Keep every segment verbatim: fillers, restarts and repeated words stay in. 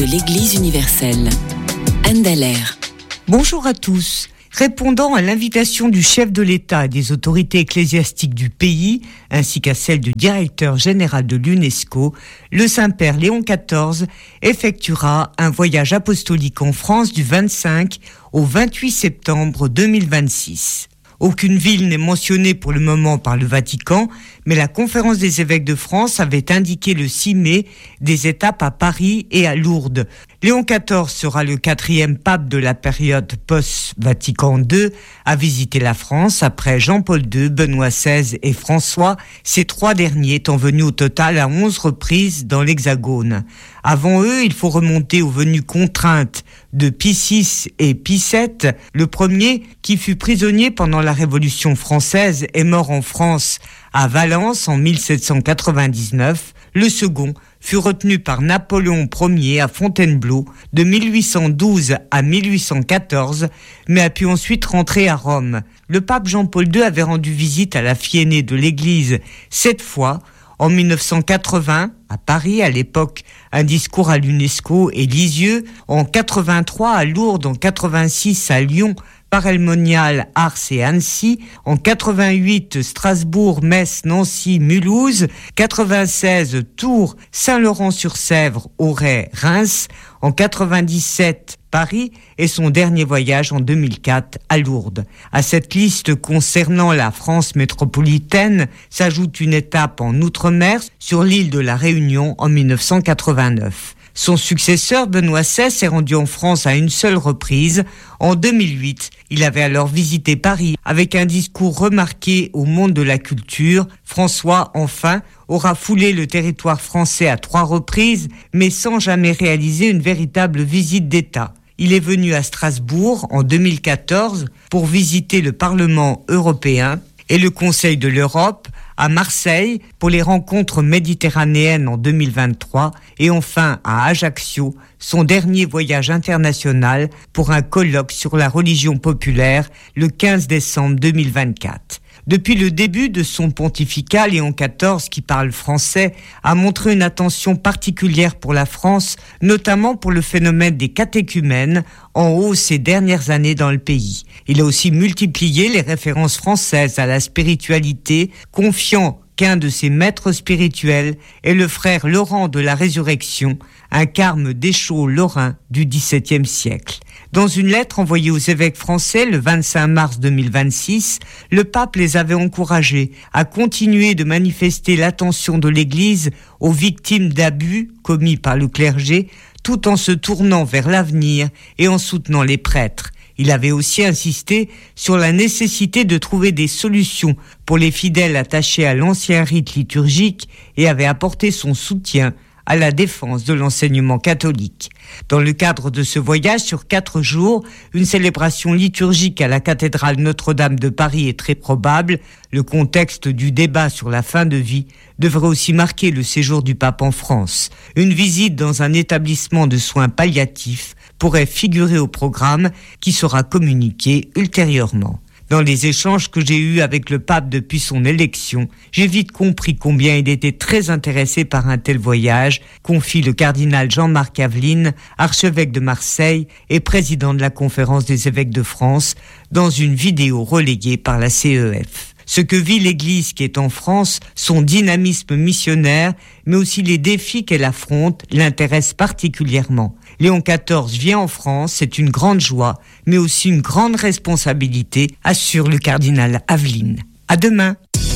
de l'Église universelle. Anne Dallaire. Bonjour à tous. Répondant à l'invitation du chef de l'État et des autorités ecclésiastiques du pays, ainsi qu'à celle du directeur général de l'UNESCO, le Saint-Père Léon quatorze effectuera un voyage apostolique en France du vingt-cinq au vingt-huit septembre deux mille vingt-six. Aucune ville n'est mentionnée pour le moment par le Vatican, mais la Conférence des évêques de France avait indiqué le six mai des étapes à Paris et à Lourdes. Léon quatorze sera le quatrième pape de la période post-Vatican deux à visiter la France après Jean-Paul deux, Benoît seize et François, ces trois derniers étant venus au total à onze reprises dans l'Hexagone. Avant eux, il faut remonter aux venues contraintes de Pie six et Pie sept, le premier qui fut prisonnier pendant la Révolution française est mort en France à Valence en mille sept cent quatre-vingt-dix-neuf, le second fut retenu par Napoléon Ier à Fontainebleau de mille huit cent douze à mille huit cent quatorze, mais a pu ensuite rentrer à Rome. Le pape Jean-Paul deux avait rendu visite à la fille aînée de l'Église sept fois, en mille neuf cent quatre-vingts, à Paris, à l'époque, un discours à l'UNESCO et Lisieux, en quatre-vingt-trois à Lourdes, en quatre-vingt-six à Lyon, Paray-le-Monial, Ars et Annecy, en quatre-vingt-huit Strasbourg, Metz, Nancy, Mulhouse, quatre-vingt-seize Tours, Saint-Laurent-sur-Sèvre, Auray, Reims, en quatre-vingt-dix-sept Paris et son dernier voyage en deux mille quatre à Lourdes. À cette liste concernant la France métropolitaine s'ajoute une étape en Outre-mer sur l'île de la Réunion en mille neuf cent quatre-vingt-neuf. Son successeur, Benoît seize, s'est rendu en France à une seule reprise. En deux mille huit, il avait alors visité Paris avec un discours remarqué au monde de la culture. François, enfin, aura foulé le territoire français à trois reprises, mais sans jamais réaliser une véritable visite d'État. Il est venu à Strasbourg en deux mille quatorze pour visiter le Parlement européen et le Conseil de l'Europe, à Marseille pour les rencontres méditerranéennes en deux mille vingt-trois et enfin à Ajaccio, son dernier voyage international pour un colloque sur la religion populaire le quinze décembre deux mille vingt-quatre. Depuis le début de son pontificat, Léon quatorze, qui parle français, a montré une attention particulière pour la France, notamment pour le phénomène des catéchumènes, en hausse ces dernières années dans le pays. Il a aussi multiplié les références françaises à la spiritualité, confiant qu'un de ses maîtres spirituels est le frère Laurent de la Résurrection, un carme d'échaud lorrain du dix-septième siècle. Dans une lettre envoyée aux évêques français le vingt-cinq mars deux mille vingt-six, le pape les avait encouragés à continuer de manifester l'attention de l'Église aux victimes d'abus commis par le clergé, tout en se tournant vers l'avenir et en soutenant les prêtres. Il avait aussi insisté sur la nécessité de trouver des solutions pour les fidèles attachés à l'ancien rite liturgique et avait apporté son soutien à la défense de l'enseignement catholique. Dans le cadre de ce voyage sur quatre jours, une célébration liturgique à la cathédrale Notre-Dame de Paris est très probable. Le contexte du débat sur la fin de vie devrait aussi marquer le séjour du pape en France. Une visite dans un établissement de soins palliatifs pourrait figurer au programme qui sera communiqué ultérieurement. Dans les échanges que j'ai eus avec le pape depuis son élection, j'ai vite compris combien il était très intéressé par un tel voyage, confie le cardinal Jean-Marc Aveline, archevêque de Marseille et président de la Conférence des évêques de France, dans une vidéo relayée par la C E F. Ce que vit l'Église qui est en France, son dynamisme missionnaire, mais aussi les défis qu'elle affronte, l'intéressent particulièrement. Léon quatorze vient en France, c'est une grande joie, mais aussi une grande responsabilité, assure le cardinal Aveline. À demain.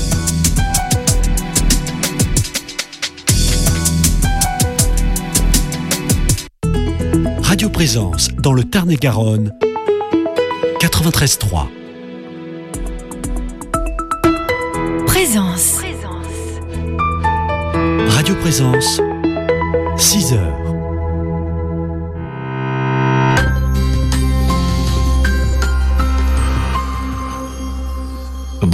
Radio Présence dans le Tarn-et-Garonne, quatre-vingt-treize trois. Présence. Radio Présence, six heures.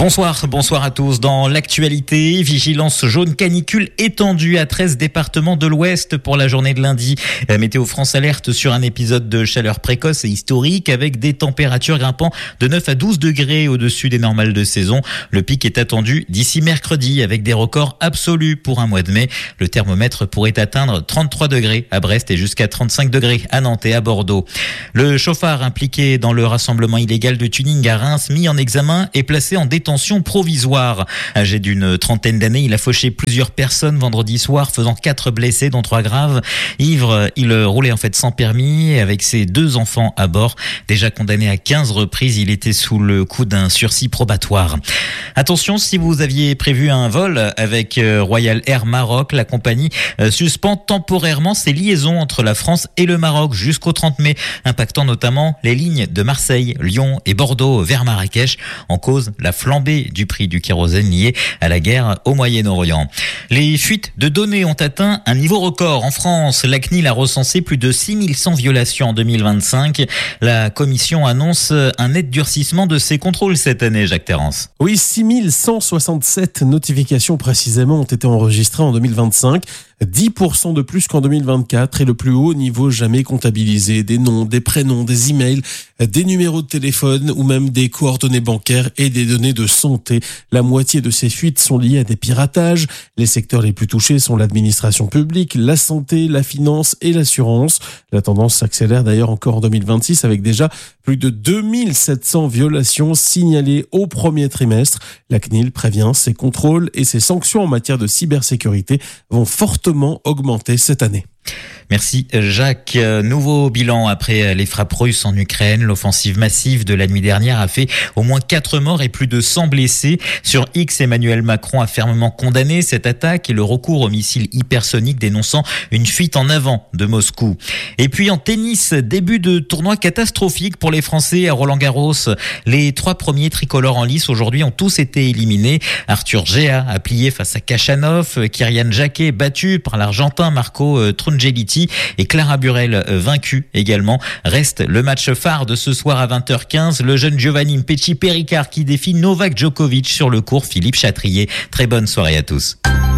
Bonsoir, bonsoir à tous. Dans l'actualité, vigilance jaune canicule étendue à treize départements de l'Ouest pour la journée de lundi. Météo France alerte sur un épisode de chaleur précoce et historique avec des températures grimpant de neuf à douze degrés au-dessus des normales de saison. Le pic est attendu d'ici mercredi avec des records absolus pour un mois de mai. Le thermomètre pourrait atteindre trente-trois degrés à Brest et jusqu'à trente-cinq degrés à Nantes et à Bordeaux. Le chauffard impliqué dans le rassemblement illégal de tuning à Reims, mis en examen, est placé en détention provisoire. Âgé d'une trentaine d'années, il a fauché plusieurs personnes vendredi soir, faisant quatre blessés, dont trois graves. Ivre, il roulait en fait sans permis avec ses deux enfants à bord. Déjà condamné à quinze reprises, il était sous le coup d'un sursis probatoire. Attention, si vous aviez prévu un vol avec Royal Air Maroc, la compagnie suspend temporairement ses liaisons entre la France et le Maroc jusqu'au trente mai, impactant notamment les lignes de Marseille, Lyon et Bordeaux vers Marrakech, en cause la flambée du prix du kérosène lié à la guerre au Moyen-Orient. Les fuites de données ont atteint un niveau record en France. La C N I L a recensé plus de six mille cent violations en deux mille vingt-cinq. La commission annonce un net durcissement de ses contrôles cette année, Jacques Terrance. Oui, six mille cent soixante-sept notifications précisément ont été enregistrées en deux mille vingt-cinq. dix pour cent de plus qu'en deux mille vingt-quatre et le plus haut niveau jamais comptabilisé. Des noms, des prénoms, des emails, des numéros de téléphone ou même des coordonnées bancaires et des données de santé. La moitié de ces fuites sont liées à des piratages. Les secteurs les plus touchés sont l'administration publique, la santé, la finance et l'assurance. La tendance s'accélère d'ailleurs encore en deux mille vingt-six avec déjà plus de deux mille sept cents violations signalées au premier trimestre. La C N I L prévient, ses contrôles et ses sanctions en matière de cybersécurité vont fortement augmenter cette année. Merci Jacques. Nouveau bilan après les frappes russes en Ukraine. L'offensive massive de la nuit dernière a fait au moins quatre morts et plus de cent blessés. Sur X, Emmanuel Macron a fermement condamné cette attaque et le recours aux missiles hypersoniques, dénonçant une fuite en avant de Moscou. Et puis en tennis, début de tournoi catastrophique pour les Français à Roland-Garros. Les trois premiers tricolores en lice aujourd'hui ont tous été éliminés. Arthur Gea a plié face à Khachanov, Kyrian Jacquet battu par l'Argentin Marco Trungelliti et Clara Burel vaincue également. Reste le match phare de ce soir à vingt heures quinze, le jeune Giovanni Mpetshi Péricard qui défie Novak Djokovic sur le court Philippe Chatrier. Très bonne soirée à tous.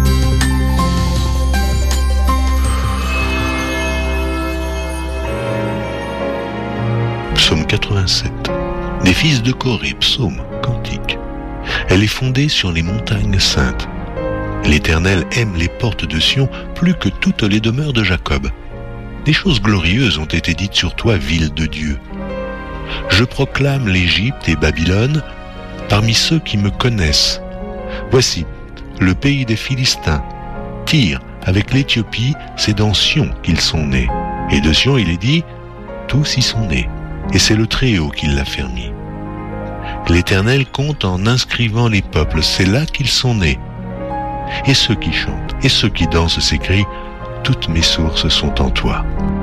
Psaume quatre-vingt-sept. Des fils de Corée, psaume, cantique. Elle est fondée sur les montagnes saintes. L'Éternel aime les portes de Sion plus que toutes les demeures de Jacob. Des choses glorieuses ont été dites sur toi, ville de Dieu. Je proclame l'Égypte et Babylone parmi ceux qui me connaissent. Voici le pays des Philistins. Tyr avec l'Éthiopie, c'est dans Sion qu'ils sont nés. Et de Sion, il est dit, tous y sont nés. Et c'est le Très-Haut qui l'a fermi. L'Éternel compte en inscrivant les peuples, c'est là qu'ils sont nés. Et ceux qui chantent, et ceux qui dansent s'écrient, toutes mes sources sont en toi.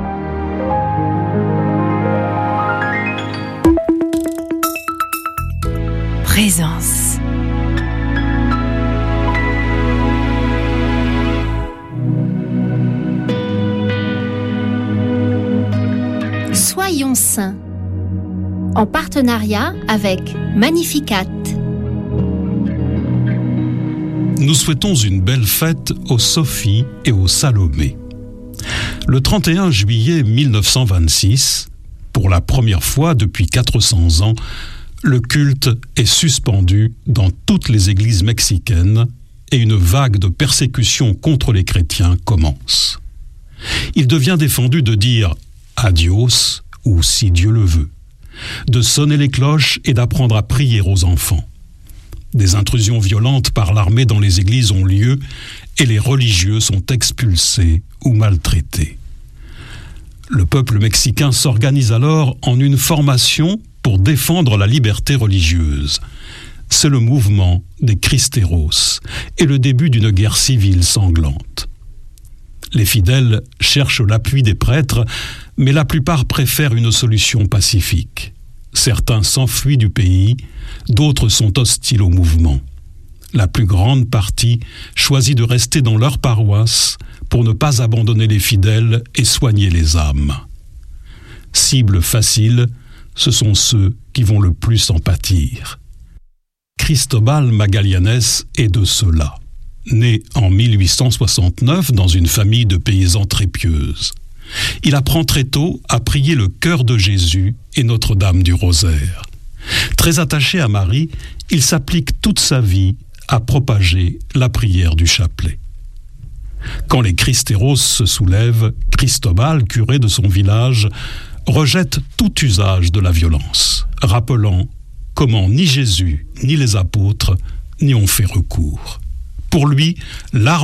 Présence. Soyons saints. En partenariat avec Magnificat. Nous souhaitons une belle fête aux Sophie et aux Salomé. Le trente et un juillet mille neuf cent vingt-six, pour la première fois depuis quatre cents ans, le culte est suspendu dans toutes les églises mexicaines et une vague de persécution contre les chrétiens commence. Il devient défendu de dire « adios » ou « si Dieu le veut », de sonner les cloches et d'apprendre à prier aux enfants. Des intrusions violentes par l'armée dans les églises ont lieu et les religieux sont expulsés ou maltraités. Le peuple mexicain s'organise alors en une formation pour défendre la liberté religieuse. C'est le mouvement des Cristeros et le début d'une guerre civile sanglante. Les fidèles cherchent l'appui des prêtres, mais la plupart préfèrent une solution pacifique. Certains s'enfuient du pays, d'autres sont hostiles au mouvement. La plus grande partie choisit de rester dans leur paroisse pour ne pas abandonner les fidèles et soigner les âmes. Cible facile, ce sont ceux qui vont le plus en pâtir. Cristobal Magallanes est de ceux-là. Né en mille huit cent soixante-neuf dans une famille de paysans très pieuse. Il apprend très tôt à prier le cœur de Jésus et Notre-Dame du Rosaire. Très attaché à Marie, il s'applique toute sa vie à propager la prière du chapelet. Quand les Cristeros se soulèvent, Cristobal, curé de son village, rejette tout usage de la violence, rappelant comment ni Jésus ni les apôtres n'y ont fait recours. Pour lui, l'arme